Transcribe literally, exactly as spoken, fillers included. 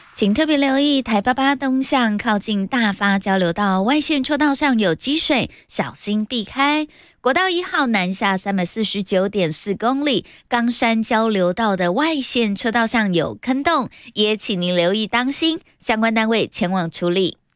请特别留意台八八东向靠近大发交流道外线车道上有积水，小心避开。国道一号南下三百四十九点四公里，冈山交流道的外线车道上有坑洞，也请您留意当心，相关单位前往处理。